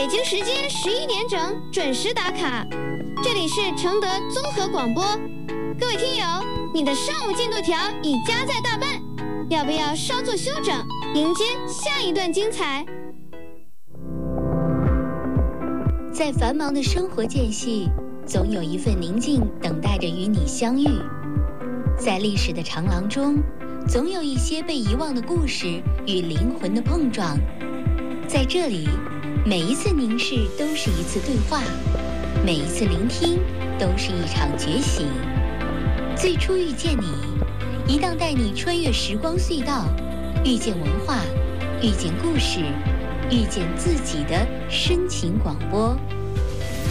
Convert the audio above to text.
北京时间11点整准时打卡。这里是承德综合广播，各位听友，你的上午进度条已加载大半，要不要稍作休整，迎接下一段精彩？ 在繁忙的生活间隙，总有一份宁静等待着与你相遇。在历史的长廊中，总有一些被遗忘的故事与灵魂的碰撞。在这里，每一次凝视都是一次对话，每一次聆听都是一场觉醒。最初遇见你，一档带你穿越时光隧道，遇见文化，遇见故事，遇见自己的深情广播。